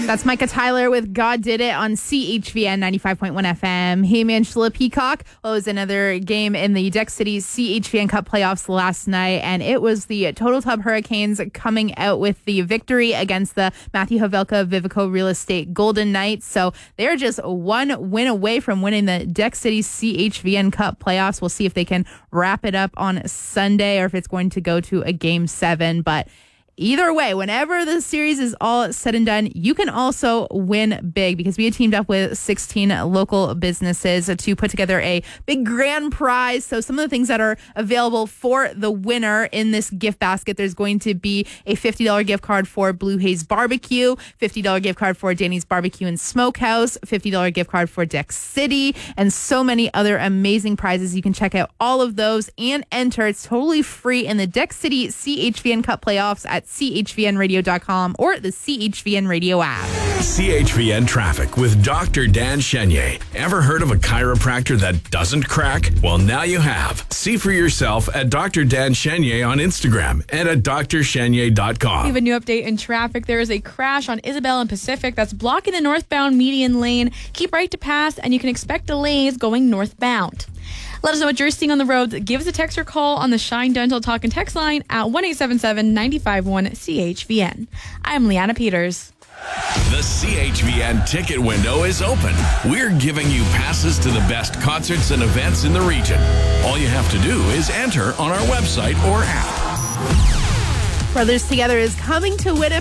That's Micah Tyler with God Did It on CHVN 95.1 FM. Hey, Angela Peacock. Well, it was another game in the Deck City CHVN Cup playoffs last night, and it was the Total Tub Hurricanes coming out with the victory against the Matthew Havelka Vivico Real Estate Golden Knights. So they're just one win away from winning the Deck City CHVN Cup playoffs. We'll see if they can wrap it up on Sunday or if it's going to go to a Game 7, but either way, whenever the series is all said and done, you can also win big because we had teamed up with 16 local businesses to put together a big grand prize. So some of the things that are available for the winner in this gift basket, there's going to be a $50 gift card for Blue Haze Barbecue, $50 gift card for Danny's Barbecue and Smokehouse, $50 gift card for Deck City, and so many other amazing prizes. You can check out all of those and enter. It's totally free in the Deck City CHVN Cup playoffs at chvnradio.com or the CHVN Radio app. CHVN Traffic with Dr. Dan Chenier. Ever heard of a chiropractor that doesn't crack? Well, now you have. See for yourself at Dr. Dan Chenier on Instagram and at drchenier.com. We have a new update in traffic. There is a crash on Isabel and Pacific that's blocking the northbound median lane. Keep right to pass, and you can expect delays going northbound. Let us know what you're seeing on the roads. Give us a text or call on the Shine Dental Talk and Text line at 1-877-951-CHVN. I'm Leanna Peters. The CHVN ticket window is open. We're giving you passes to the best concerts and events in the region. All you have to do is enter on our website or app. Brothers Together is coming to Winnipeg